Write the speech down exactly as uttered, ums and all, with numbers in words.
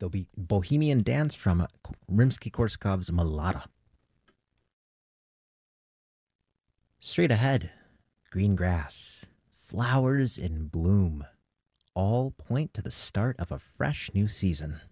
There'll be Bohemian Dance from Rimsky-Korsakov's Mulata. Straight ahead, green grass, flowers in bloom, all point to the start of a fresh new season.